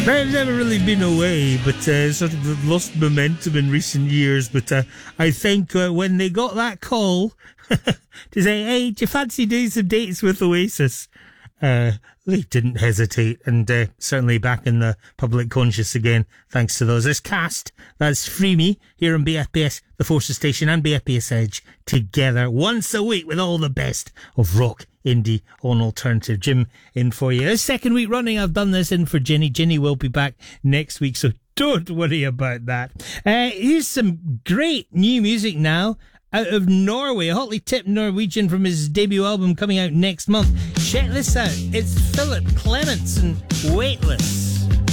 I've never really been away, but sort of lost momentum in recent years. But I think when they got that call to say, hey, do you fancy doing some dates with Oasis? They didn't hesitate, and certainly back in the public conscious again, thanks to those. There's Cast, that's Free Me, here on BFBS, the Forces Station, and BFBS Edge, together once a week with all the best of rock, indie, on alternative. Jim in for you. This second week running, I've done this in for Ginny. Ginny will be back next week, so don't worry about that. Here's some great new music now. Out of Norway, a hotly tipped Norwegian from his debut album coming out next month. Check this out. It's Philip Clements and Weightless.